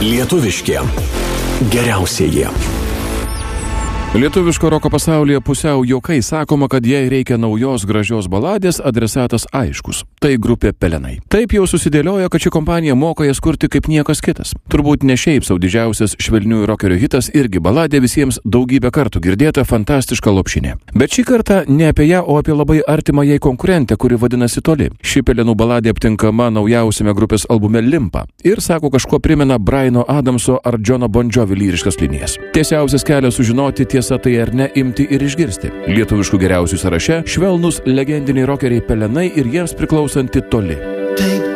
Lietuviški geriausieji. Lietuviško roko pasaulyje pusiau juokai sakoma, kad jei reikia naujos gražios baladės, adresatas aiškus. Tai grupė Pelenai. Taip jau susidėliojo, kad ši kompanija moka jas kurti kaip niekas kitas. Turbūt ne šiaip sau didžiausias švelniųjų rokerių hitas irgi baladė visiems daugybę kartų girdėta fantastiška lopšinė. Bet šį kartą ne apie ją, o apie labai artimą jai konkurentę, kuri vadinasi Toli. Ši Pelenų baladė aptinkama naujausiame grupės albume Limpa ir sako kažkuo primena Briano Adamso ar Jono Bon Jovi lyriškas linijas. Tiesiausias kelias sužinoti tiesa tai ar ne imti ir išgirsti. Lietuviškų geriausių sąraše švelnus legendiniai rokeriai Pelenai ir jiems priklausanti Toli.